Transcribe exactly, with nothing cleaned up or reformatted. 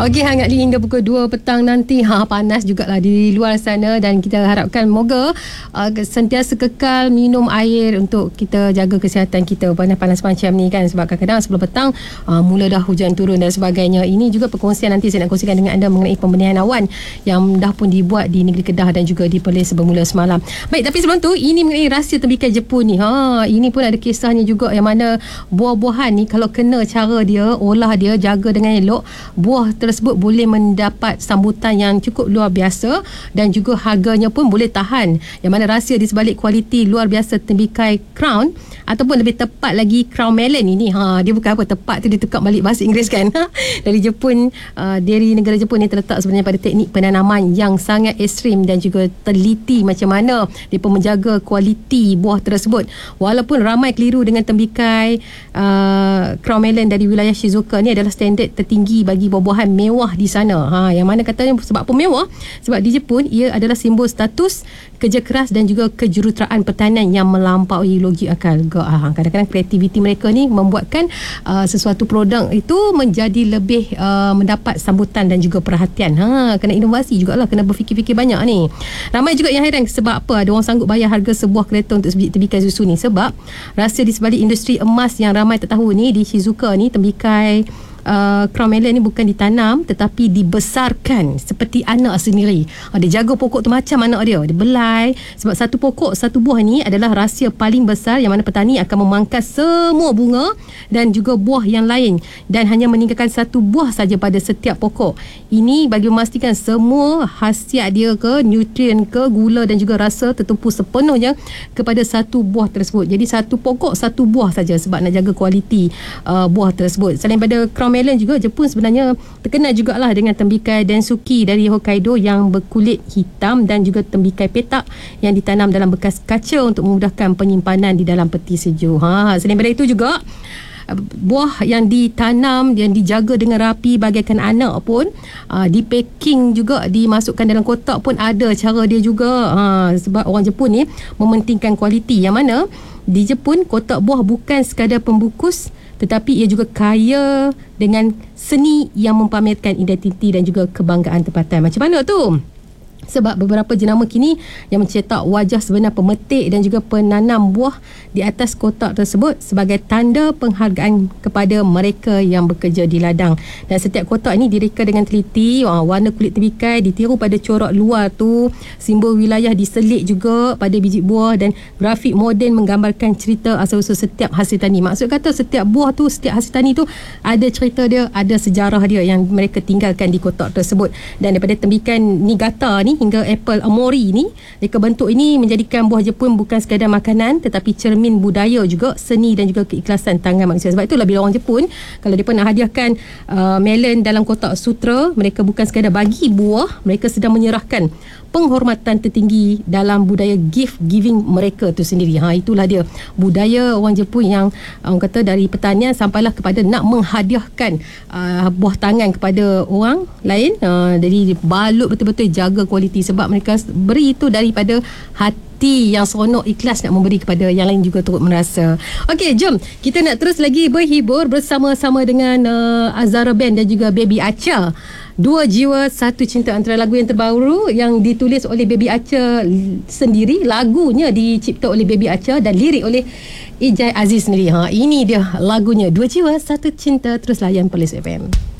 Okey, hangat hingga pukul dua petang nanti. Ha, panas jugalah di luar sana dan kita harapkan moga uh, sentiasa kekal minum air untuk kita jaga kesihatan kita. Panas-panas macam ni kan, sebab kadang-kadang sebelum petang uh, mula dah hujan turun dan sebagainya. Ini juga perkongsian nanti saya nak kongsikan dengan anda mengenai pembenihan awan yang dah pun dibuat di negeri Kedah dan juga di Perlis bermula semalam. Baik, tapi sebelum tu ini mengenai rahsia tembikai Jepun ni. Ha, ini pun ada kisahnya juga, yang mana buah-buahan ni kalau kena cara dia, olah dia, jaga dengan elok, buah tersebut boleh mendapat sambutan yang cukup luar biasa dan juga harganya pun boleh tahan. Yang mana rahsia di sebalik kualiti luar biasa tembikai Crown, ataupun lebih tepat lagi Crown Melon ini. Ha, dia bukan apa tepat tu, dia tukar balik bahasa Inggeris kan. Dari Jepun, uh, dari negara Jepun ni terletak sebenarnya pada teknik penanaman yang sangat ekstrim dan juga teliti macam mana dia pun menjaga kualiti buah tersebut. Walaupun ramai keliru dengan tembikai uh, Crown Melon dari wilayah Shizuoka ni adalah standard tertinggi bagi buah-buahan mewah di sana. Ha, yang mana katanya sebab apa mewah? Sebab di Jepun ia adalah simbol status, kerja keras dan juga kejuruteraan pertanian yang melampaui logik akal. Ha, kadang-kadang kreativiti mereka ni membuatkan uh, sesuatu produk itu menjadi lebih uh, mendapat sambutan dan juga perhatian. Ha, kena inovasi jugalah, kena berfikir-fikir banyak ni. Ramai juga yang heran sebab apa ada orang sanggup bayar harga sebuah kereta untuk sebiji tembikai susu ni. Sebab rahsia di sebalik industri emas yang ramai tak tahu ni, di Shizuoka ni tembikai Uh, Crown Melon ni bukan ditanam tetapi dibesarkan seperti anak sendiri. Uh, dia jaga pokok tu macam anak dia. Dia belai. Sebab satu pokok, satu buah ni adalah rahsia paling besar, yang mana petani akan memangkas semua bunga dan juga buah yang lain dan hanya meninggalkan satu buah saja pada setiap pokok. Ini bagi memastikan semua khasiat dia ke, nutrien ke, gula dan juga rasa tertumpu sepenuhnya kepada satu buah tersebut. Jadi satu pokok, satu buah saja sebab nak jaga kualiti uh, buah tersebut. Selain pada Crown Melon juga, Jepun sebenarnya terkenal jugalah dengan tembikai Densuki dari Hokkaido yang berkulit hitam dan juga tembikai petak yang ditanam dalam bekas kaca untuk memudahkan penyimpanan di dalam peti sejuk. Ha, selain daripada itu juga, buah yang ditanam, yang dijaga dengan rapi bagaikan anak pun uh, di packing juga, dimasukkan dalam kotak pun ada cara dia juga. Ha, sebab orang Jepun ni mementingkan kualiti, yang mana di Jepun kotak buah bukan sekadar pembungkus tetapi ia juga kaya dengan seni yang mempamerkan identiti dan juga kebanggaan tempatan. Macam mana tu? Sebab beberapa jenama kini yang mencetak wajah sebenar pemetik dan juga penanam buah di atas kotak tersebut sebagai tanda penghargaan kepada mereka yang bekerja di ladang. Dan setiap kotak ini direka dengan teliti, warna kulit tembikai ditiru pada corak luar tu, simbol wilayah diselit juga pada biji buah dan grafik moden menggambarkan cerita asal-usul setiap hasil tani. Maksud kata setiap buah tu, setiap hasil tani tu ada cerita dia, ada sejarah dia yang mereka tinggalkan di kotak tersebut. Dan daripada tembikai Niigata ni hingga apple amori ni, reka bentuk ini menjadikan buah Jepun bukan sekadar makanan tetapi cermin budaya juga, seni dan juga keikhlasan tangan manusia. Sebab itulah bila orang Jepun kalau mereka nak hadiahkan uh, melon dalam kotak sutra, mereka bukan sekadar bagi buah, mereka sedang menyerahkan penghormatan tertinggi dalam budaya gift giving mereka tu sendiri. Ha, itulah dia budaya orang Jepun yang orang kata dari pertanian sampailah kepada nak menghadiahkan uh, buah tangan kepada orang lain. Uh, jadi balut betul-betul jaga kualiti sebab mereka beri itu daripada hati yang seronok, ikhlas nak memberi kepada yang lain juga turut merasa. Okey, jom kita nak terus lagi berhibur bersama-sama dengan uh, Azara Band dan juga Baby Acha. Dua Jiwa Satu Cinta, antara lagu yang terbaru yang ditulis oleh Baby Acha sendiri. Lagunya dicipta oleh Baby Acha dan lirik oleh Ijai Aziz sendiri. Ha, ini dia lagunya Dua Jiwa Satu Cinta. Terus layan Perlis F M.